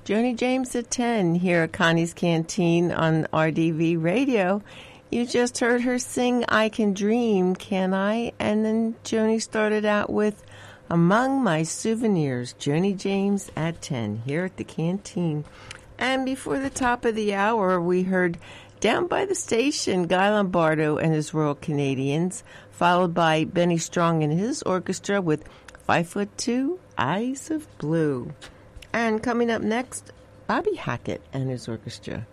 Joni James at 10 here at Connie's Canteen on RDV Radio. You just heard her sing I Can Dream, Can I? And then Joni started out with Among My Souvenirs, Joni James at 10 here at the Canteen. And before the top of the hour, we heard Down by the Station, Guy Lombardo and his Royal Canadians, followed by Benny Strong and his orchestra with 5'2", Eyes of Blue. And coming up next, Bobby Hackett and his orchestra.